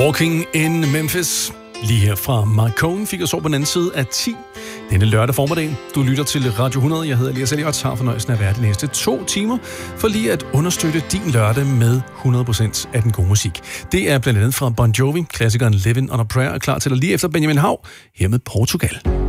Walking in Memphis. Lige her fra Marcone fik jeg så på den anden side af 10. Denne lørdag formiddag. Du lytter til Radio 100. Jeg hedder Elias Elliot, har fornøjelsen af at være de næste 2 timer, for lige at understøtte din lørdag med 100% af den gode musik. Det er blandt andet fra Bon Jovi, klassikeren Living on a Prayer, er klar til dig lige efter Benjamin Hav, her med Portugal.